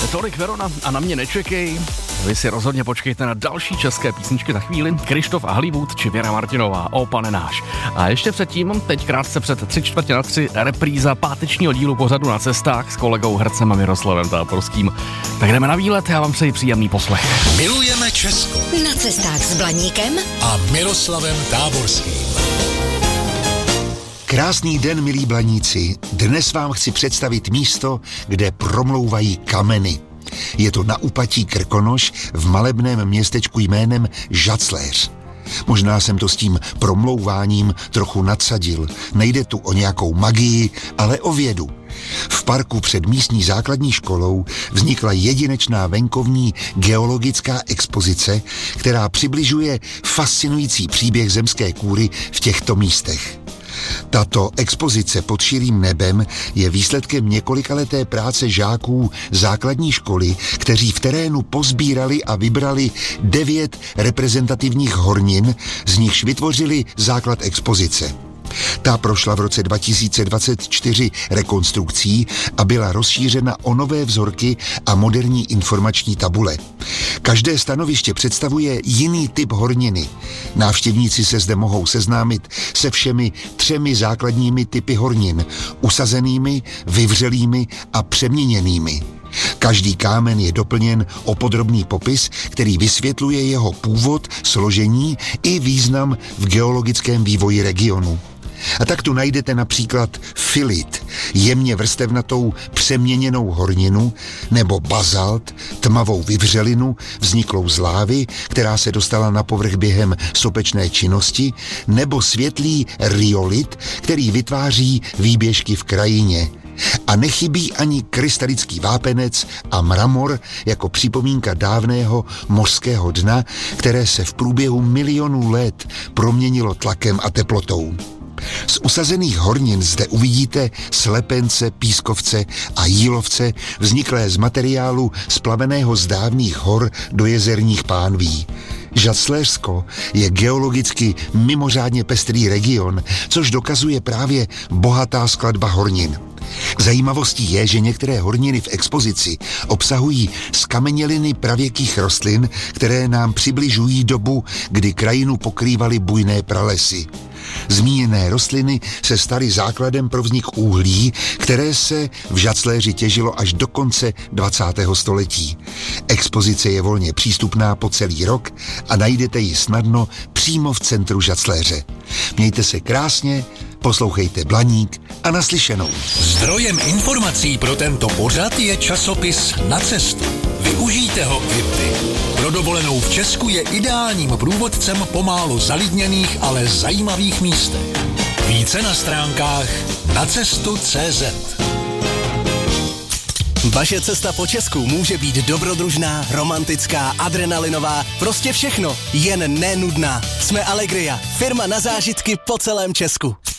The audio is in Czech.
Tolik Verona a Na mě nečekej. Vy si rozhodně počkejte na další české písničky za chvíli. Krištof a Hollywood či Věra Martinová, O pane náš. A ještě předtím, teď krátce před 3:45, repríza pátečního dílu pořadu Na cestách s kolegou hercem a Miroslavem Táborským. Tak jdeme na výlet, já vám přeji příjemný poslech. Milujeme Česko. Na cestách s Blaníkem A Miroslavem Táborským. Krásný den, milí Blaníci. Dnes vám chci představit místo, kde promlouvají kameny. Je to na úpatí Krkonoš v malebném městečku jménem Žacléř. Možná jsem to s tím promlouváním trochu nadsadil. Nejde tu o nějakou magii, ale o vědu. V parku před místní základní školou vznikla jedinečná venkovní geologická expozice, která přibližuje fascinující příběh zemské kůry v těchto místech. Tato expozice pod širým nebem je výsledkem několikaleté práce žáků základní školy, kteří v terénu pozbírali a vybrali 9 reprezentativních hornin, z nichž vytvořili základ expozice. Ta prošla v roce 2024 rekonstrukcí a byla rozšířena o nové vzorky a moderní informační tabule. Každé stanoviště představuje jiný typ horniny. Návštěvníci se zde mohou seznámit se všemi 3 základními typy hornin, usazenými, vyvřelými a přeměněnými. Každý kámen je doplněn o podrobný popis, který vysvětluje jeho původ, složení i význam v geologickém vývoji regionu. A tak tu najdete například filit, jemně vrstevnatou přeměněnou horninu, nebo bazalt, tmavou vyvřelinu, vzniklou z lávy, která se dostala na povrch během sopečné činnosti, nebo světlý riolit, který vytváří výběžky v krajině. A nechybí ani krystalický vápenec a mramor jako připomínka dávného mořského dna, které se v průběhu milionů let proměnilo tlakem a teplotou. Z usazených hornin zde uvidíte slepence, pískovce a jílovce vzniklé z materiálu splaveného z dávných hor do jezerních pánví. Žacléřsko je geologicky mimořádně pestrý region, což dokazuje právě bohatá skladba hornin. Zajímavostí je, že některé horniny v expozici obsahují zkameněliny pravěkých rostlin, které nám přibližují dobu, kdy krajinu pokrývaly bujné pralesy. Zmíněné rostliny se staly základem pro vznik uhlí, které se v Žacléři těžilo až do konce 20. století. Expozice je volně přístupná po celý rok a najdete ji snadno přímo v centru Žacléře. Mějte se krásně, poslouchejte Blaník a naslyšenou. Zdrojem informací pro tento pořad je časopis Na cestu. Využijte ho i vy. Pro dovolenou v Česku je ideálním průvodcem po málo zalidněných, ale zajímavých místech. Více na stránkách nacestu.cz. Vaše cesta po Česku může být dobrodružná, romantická, adrenalinová, prostě všechno, jen nenudná. Jsme Allegria, firma na zážitky po celém Česku.